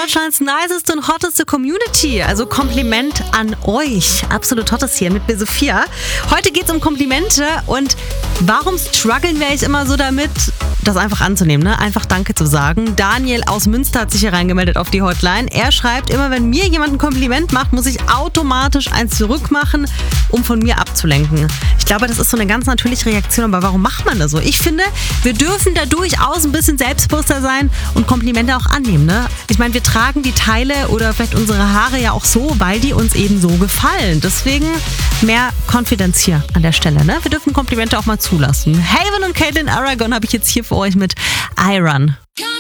Deutschlands niceste und hotteste Community. Also Kompliment an euch. Absolut hottest hier mit Sophia. Heute geht es um Komplimente und warum strugglen wir immer so damit, das einfach anzunehmen, ne? Einfach Danke zu sagen. Daniel aus Münster hat sich hier reingemeldet auf die Hotline. Er schreibt, immer wenn mir jemand ein Kompliment macht, muss ich automatisch eins zurückmachen, um von mir abzulenken. Ich glaube, das ist so eine ganz natürliche Reaktion, aber warum macht man das so? Ich finde, wir dürfen da durchaus ein bisschen selbstbewusster sein und Komplimente auch annehmen, ne? Ich meine, wir tragen die Teile oder vielleicht unsere Haare ja auch so, weil die uns eben so gefallen. Deswegen mehr Confidence hier an der Stelle, ne? Wir dürfen Komplimente auch mal zulassen. Haven und Caitlin Aragon habe ich jetzt hier für euch mit I Run.